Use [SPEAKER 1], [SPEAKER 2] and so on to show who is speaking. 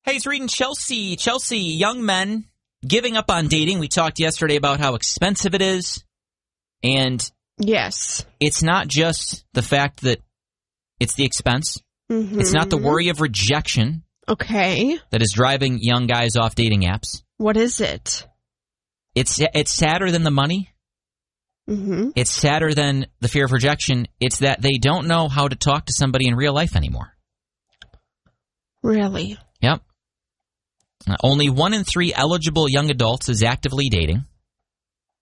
[SPEAKER 1] Hey, it's reading Chelsea. Chelsea, young men giving up on dating. We talked yesterday about how expensive it is. And
[SPEAKER 2] yes,
[SPEAKER 1] it's not just the fact that it's the expense.
[SPEAKER 2] Mm-hmm.
[SPEAKER 1] It's not the worry of rejection.
[SPEAKER 2] Okay.
[SPEAKER 1] That is driving young guys off dating apps.
[SPEAKER 2] What is it?
[SPEAKER 1] It's sadder than the money.
[SPEAKER 2] Mm-hmm.
[SPEAKER 1] It's sadder than the fear of rejection. It's that they don't know how to talk to somebody in real life anymore.
[SPEAKER 2] Really?
[SPEAKER 1] Yep. Only 1 in 3 eligible young adults is actively dating.